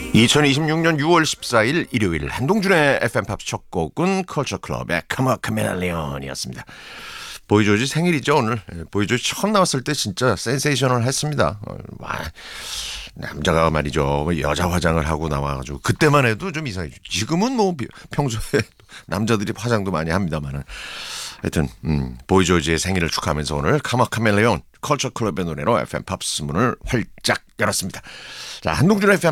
2026년 6월 14일 일요일 한동준의 FM팝 첫 곡은 컬처클럽의 Come a Chameleon이었습니다. 보이조지 생일이죠 오늘. 보이조지 처음 나왔을 때 진짜 센세이셔널 했습니다. 남자가 말이죠 여자 화장을 하고 나와가지고 그때만 해도 좀 이상해요. 지금은 뭐 평소에 남자들이 화장도 많이 합니다만은 하여튼 보이조지의 생일을 축하하면서 오늘 Come a Chameleon 컬처클럽의 노래로 FM팝 문을 활짝 열었습니다. 자, 한동준의 FM